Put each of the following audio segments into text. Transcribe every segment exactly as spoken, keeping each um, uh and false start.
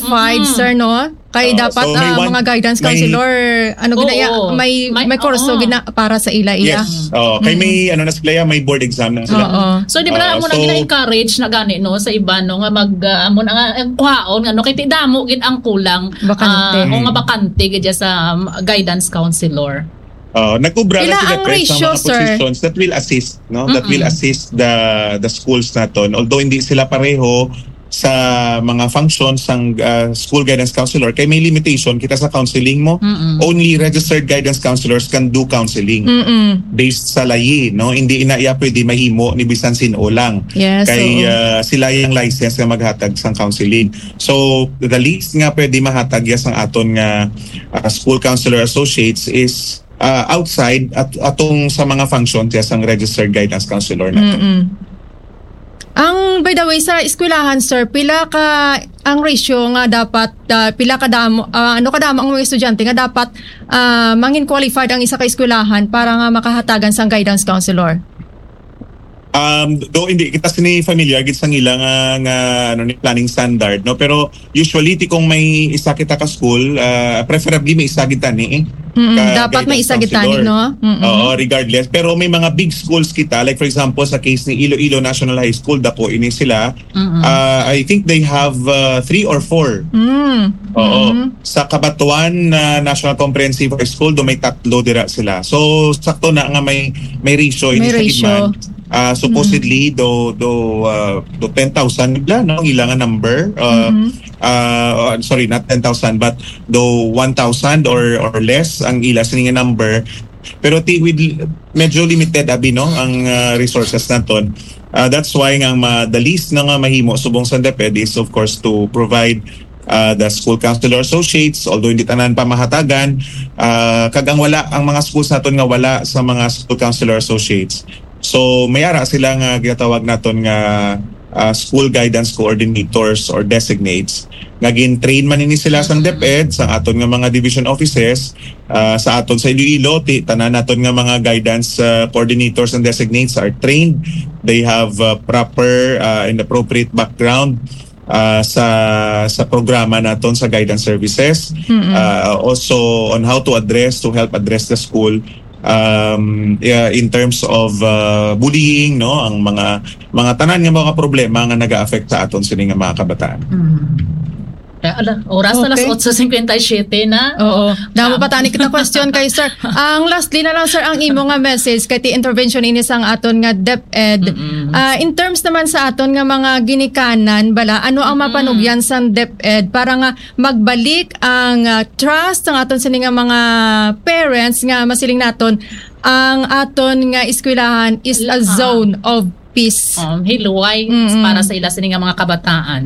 qualified, Mm. sir, no? Kaya Uh, dapat so ah, may one- mga guidance may- counselor, ano Oo, ginaya, may, may- may kurso oo. gina para sa ila iya. Yes. Oh, kay may ano na sila, may board exam na sila. Oo. So di ba na Ah, mo na so- gina-encourage na gani no sa iba no nga mag uh, mo na nga eh, kuhaon ano kay ti damo gid ang kulang Bakante. ah, o nga Mm. bakante gid dya sa um, guidance counselor. Uh, nag-ubra Ila lang sila ang Chris, ratio, ng mga sir? positions that will assist, no? That Mm-mm. will assist the the schools naton. Although hindi sila pareho sa mga functions ng uh, school guidance counselor, kay may limitation kita sa counseling mo. Mm-mm. Only registered guidance counselors can do counseling Mm-mm. based sa layi, no? Hindi ina iya pwede mahimo ni bisan sino lang. Yes, Kay oo. uh, sila yung license nga maghatag sang counseling. So the least nga pwede mahatag ya sang aton nga uh, school counselor associates is uh, outside at atong sa mga functions ya sang registered guidance counselor natin. Mm-mm. Ang by the way sa eskwelahan, sir, pila ka ang ratio nga dapat ah, pila ka damo ah, ano kadamo ang mga estudyante nga dapat ah, mangin qualified ang isa ka eskwelahan para nga makahatagan sang guidance counselor. Um do hindi kita sini familiar gid sang ila nga, nga ano ni planning standard, no, pero usually ti kung may isa kita ka school, uh, preferably may isa kita ni Mm-mm. ka Dapat may guidance isa gitani, counselor. no? Mm-mm. Oo, regardless. Pero may mga big schools kita, like for example sa case ni Iloilo National High School, dako ini sila. Mm-mm. Uh, I think they have uh, three or four. Mm. Oo. Mm. Sa Kabatuan uh, National Comprehensive High School, do may tatlo dira sila. So sakto na nga may may ratio ini May sa ratio. gitman. Uh, supposedly do do uh, do ten thousand bigla no ang ilang number. Uh, Mhm. uh, sorry, not ten thousand but do one thousand or or less ang ila sining number. Pero ti with medyo limited abi no ang uh, resources naton. Uh, that's why nga ma, the least na nga mahimo subong sa DepEd is of course to provide uh, the school counselor associates, although hindi tanan pa mahatagan, uh, kagang wala ang mga schools naton nga wala sa mga school counselor associates. So mayara sila nga ginatawag naton nga uh, school guidance coordinators or designates nga gin-train man ini sila sa DepEd sa aton nga mga division offices, uh, sa aton sa Iloilo ti tanan naton nga mga guidance uh, coordinators and designates are trained. They have uh, proper uh, and appropriate background uh, sa sa programa naton sa guidance services. Mm-mm. Uh, also on how to address to help address the school um yeah, in terms of uh, bullying, no, ang mga mga tanan nga mga problema nga naga-affect sa aton sini nga mga kabataan. Mm. Eh, ala, oras na Okay. las eight fifty-seven na. Oo. Damo pa tani kita question kay sir. Ang lastly na lang sir ang imo nga message kay ti intervention ini sang aton nga DepEd. Mm-mm. Ah, in terms naman sa aton nga mga ginikanan bala, ano ang mapanugyan sang DepEd para nga magbalik ang ah, trust ng aton sini nga mga parents nga masiling naton ang aton nga eskwelahan is a Ah. zone of peace. Um, hiluway Mm-mm. para sa ila sini nga mga kabataan.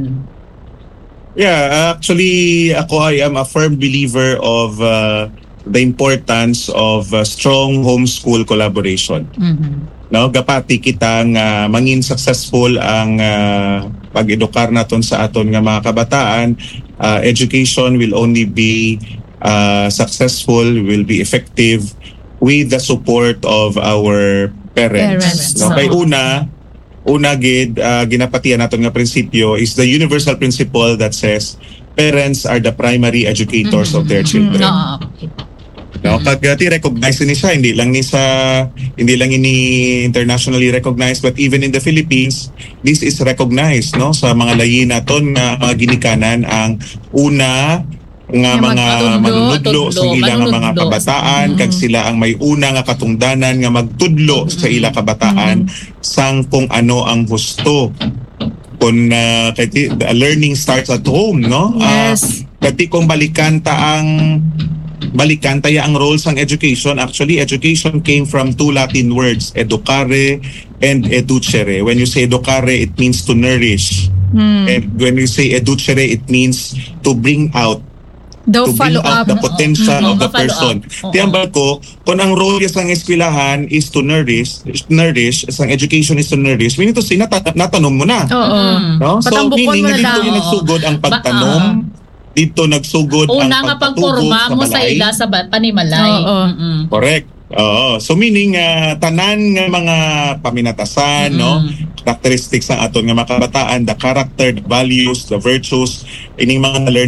Yeah, actually ako I am a firm believer of uh, the importance of uh, strong homeschool collaboration. Mhm. No, gapati kita nga mangin successful ang uh, pag-edukar naton sa aton nga mga kabataan. Uh, education will only be uh, successful, will be effective with the support of our parents. Parents. No, kay Oo. una una gid uh, ginapatian naton nga prinsipyo is the universal principle that says parents are the primary educators of their children. Oo. No, pag uh, ti-recognize ni siya, hindi lang ni sa hindi lang ini internationally recognized, but even in the Philippines, this is recognized, no, sa mga layi naton nga mga ginikanan ang una nga Nga mga magtudlo, manunudlo sa tudlo, ila nga mga manunudlo. kabataan, Mm. kag sila ang may una nga katungdanan nga magtudlo sa ila kabataan sang kung ano ang husto. Kung uh, kay ti- the learning starts at home, no? Ah, Yes. kati kung balikan ta ang balikan taya ang roles ng education. Actually, education came from two Latin words, educare and educere. When you say educare, it means to nourish. Hmm. And when you say educere, it means to bring out, Daw to bring follow out up. the potential Oo, of the ma-follow person. up. Oo. Tiyambal ko, kung ang role sa eskwelahan is to nourish, nourish, sa education is to nourish, meaning to say, nata- natanong mo na. Oo. Mm. No? So, Patambukon meaning mo na na dito daw. yung nagsugod ang pagtanom, dito nagsugod ang Una nga pagpatugod pagporma mo sa balay. ila sa ba- panimalay. Oo. Mm-mm. Correct. Oo. So meaning uh, tanan nga mga paminatasan, no, Mm-mm. characteristics ng aton nga mga kabataan, the character, the values, the virtues, ining mga learning